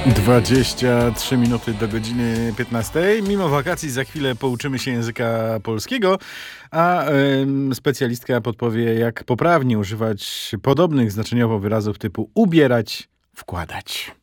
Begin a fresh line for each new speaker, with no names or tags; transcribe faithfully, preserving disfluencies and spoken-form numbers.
dwadzieścia trzy minuty do godziny piętnastej. Mimo wakacji za chwilę pouczymy się języka polskiego, a y, specjalistka podpowie, jak poprawnie używać podobnych znaczeniowo wyrazów typu ubierać, wkładać.